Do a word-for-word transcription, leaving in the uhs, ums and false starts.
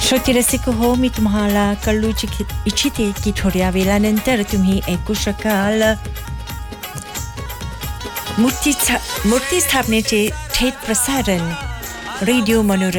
श्रोते रसिक हो, मी तुम्हाला कळू इच्छिते की थोड्या वेळानंतर तुम्ही ऐकू शकाल मूर्ती मूर्ती स्थापनेचे थेट प्रसारण रेडिओ मनोरंजन